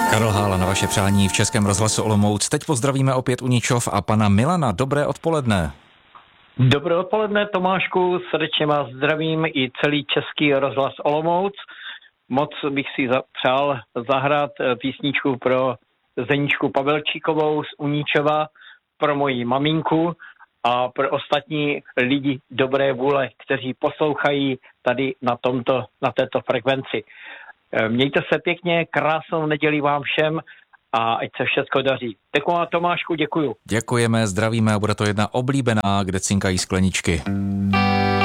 Karel Hála na vaše přání v Českém rozhlasu Olomouc. Teď pozdravíme opět Uničov a pana Milana. Dobré odpoledne. Dobré odpoledne, Tomášku, srdečně vás zdravím i celý Český rozhlas Olomouc. Moc bych si přál zahrát písničku pro Zeničku Pavelčíkovou z Uničova, pro moji maminku a pro ostatní lidi dobré vůle, kteří poslouchají tady na této frekvenci. Mějte se pěkně, krásnou neděli vám všem a ať se všechno daří. Děkuji, Tomášku, děkuju. Děkujeme, zdravíme a bude to jedna oblíbená, kde cinkají skleničky.